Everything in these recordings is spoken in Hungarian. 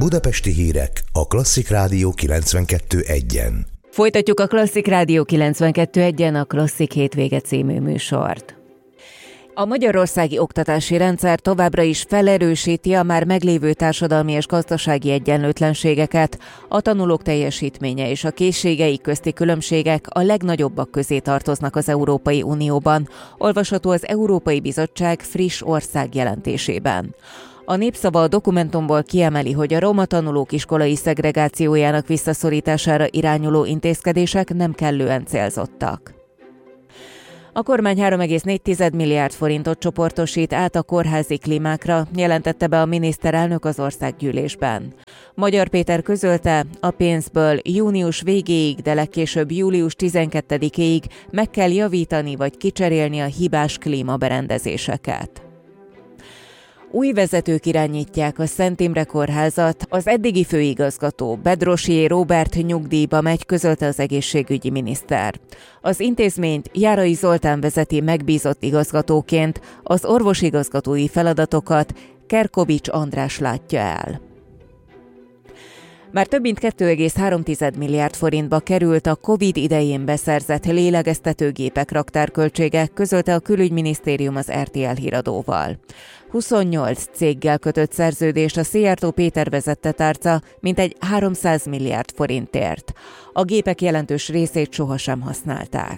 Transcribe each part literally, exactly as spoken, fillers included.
Budapesti hírek a Klasszik Rádió kilencvenkettő egyen. Folytatjuk a Klasszik Rádió kilencvenkettő egyen a Klasszik hétvége című műsort. A magyarországi oktatási rendszer továbbra is felerősíti a már meglévő társadalmi és gazdasági egyenlőtlenségeket, a tanulók teljesítménye és a készségei közti különbségek a legnagyobbak közé tartoznak az Európai Unióban, olvasható az Európai Bizottság friss országjelentésében. A Népszava a dokumentumból kiemeli, hogy a roma tanulók iskolai szegregációjának visszaszorítására irányuló intézkedések nem kellően célzottak. A kormány három egész négy milliárd forintot csoportosít át a kórházi klímákra, jelentette be a miniszterelnök az országgyűlésben. Magyar Péter közölte, a pénzből június végéig, de legkésőbb július tizenkettedikéig meg kell javítani vagy kicserélni a hibás klímaberendezéseket. Új vezetők irányítják a Szent Imre Kórházat, az eddigi főigazgató Bedrosié Róbert nyugdíjba megy, közölte az egészségügyi miniszter. Az intézményt Járai Zoltán vezeti megbízott igazgatóként, az orvosigazgatói feladatokat Kerkovics András látja el. Már több mint két egész három milliárd forintba került a Covid idején beszerzett lélegeztetőgépek raktárköltsége, közölte a Külügyminisztérium az er té el híradóval. huszonnyolc céggel kötött szerződést a Szijjártó Péter vezette tárca mintegy háromszáz milliárd forintért. A gépek jelentős részét sohasem használták.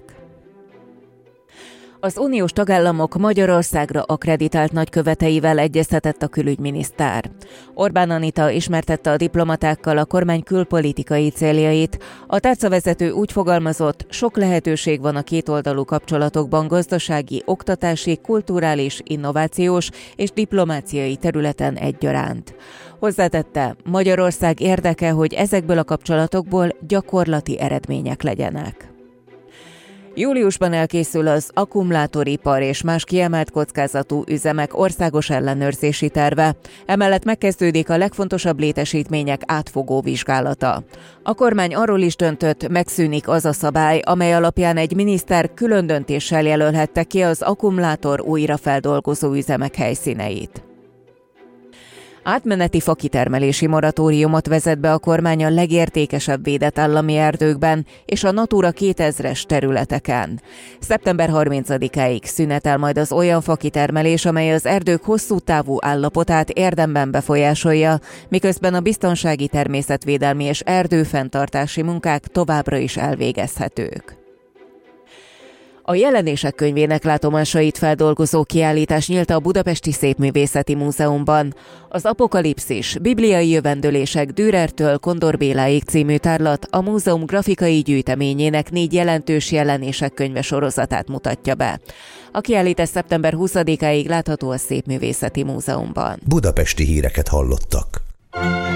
Az uniós tagállamok Magyarországra akkreditált nagyköveteivel egyeztetett a külügyminiszter. Orbán Anita ismertette a diplomatákkal a kormány külpolitikai céljait. A tárcavezető úgy fogalmazott, sok lehetőség van a kétoldalú kapcsolatokban gazdasági, oktatási, kulturális, innovációs és diplomáciai területen egyaránt. Hozzátette, Magyarország érdeke, hogy ezekből a kapcsolatokból gyakorlati eredmények legyenek. Júliusban elkészül az akkumulátoripar és más kiemelt kockázatú üzemek országos ellenőrzési terve. Emellett megkezdődik a legfontosabb létesítmények átfogó vizsgálata. A kormány arról is döntött, megszűnik az a szabály, amely alapján egy miniszter külön döntéssel jelölhette ki az akkumulátor újrafeldolgozó üzemek helyszíneit. Átmeneti fakitermelési moratóriumot vezet be a kormány a legértékesebb védett állami erdőkben és a Natura kétezres területeken. szeptember harmincadikáig szünetel majd az olyan fakitermelés, amely az erdők hosszú távú állapotát érdemben befolyásolja, miközben a biztonsági természetvédelmi és erdőfenntartási munkák továbbra is elvégezhetők. A jelenések könyvének látomásait feldolgozó kiállítás nyílt a Budapesti Szépművészeti Múzeumban. Az Apokalipszis, bibliai jövendőlések Dürertől Kondor Béláig című tárlat a múzeum grafikai gyűjteményének négy jelentős jelenések könyve sorozatát mutatja be. A kiállítás szeptember huszadikáig látható a Szépművészeti Múzeumban. Budapesti híreket hallottak.